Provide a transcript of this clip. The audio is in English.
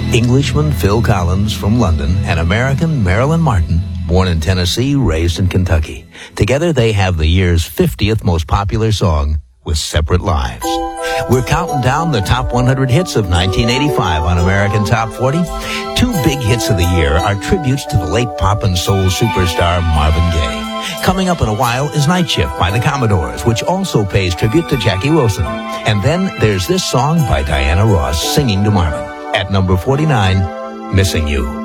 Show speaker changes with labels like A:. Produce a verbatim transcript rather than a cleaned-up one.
A: Englishman Phil Collins from London and American Marilyn Martin, born in Tennessee, raised in Kentucky. Together they have the year's fiftieth most popular song, With Separate Lives. We're counting down the top one hundred hits of nineteen eighty-five on American Top forty. Two big hits of the year are tributes to the late pop and soul superstar Marvin Gaye. Coming up in a while is Night Shift by the Commodores, which also pays tribute to Jackie Wilson. And then there's this song by Diana Ross singing to Marvin. At number forty-nine, Missing You.